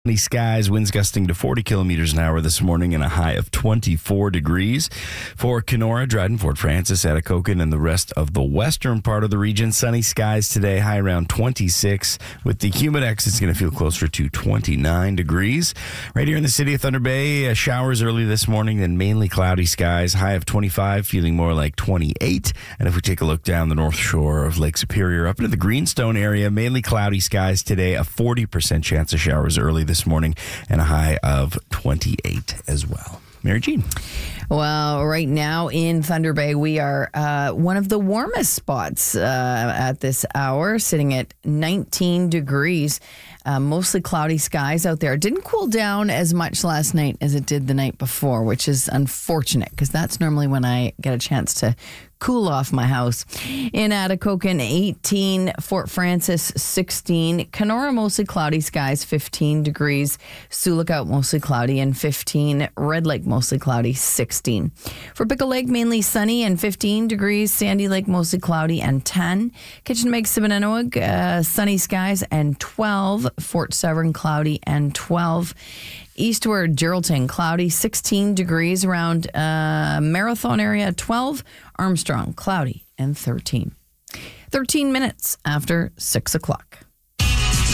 Sunny skies, winds gusting to 40 kilometers an hour this morning and a high of 24 degrees. For Kenora, Dryden, Fort Francis, Atikokan, and the rest of the western part of the region, sunny skies today, high around 26. With the Humidex, it's going to feel closer to 29 degrees. Right here in the city of Thunder Bay, showers early this morning, then mainly cloudy skies, high of 25, feeling more like 28. And if we take a look down the north shore of Lake Superior, up into the Greenstone area, mainly cloudy skies today, a 40% chance of showers early this morning, and a high of 28 as well. Mary Jean. Well, right now in Thunder Bay, we are one of the warmest spots at this hour, sitting at 19 degrees. Mostly cloudy skies out there. It didn't cool down as much last night as it did the night before, which is unfortunate because that's normally when I get a chance to cool off my house. In Atikokan, 18, Fort Francis, 16, Kenora, mostly cloudy skies, 15 degrees, Sioux Lookout, mostly cloudy, and 15, Red Lake, mostly cloudy, 16. For Pickle Lake, mainly sunny and 15 degrees, Sandy Lake, mostly cloudy, and 10. Kitchen Meg, Sibananoag, sunny skies, and 12. Fort Severn, cloudy, and 12. Eastward, Geraldton, cloudy, 16 degrees around Marathon area, 12. Armstrong, cloudy, and 13. 13 minutes after 6 o'clock.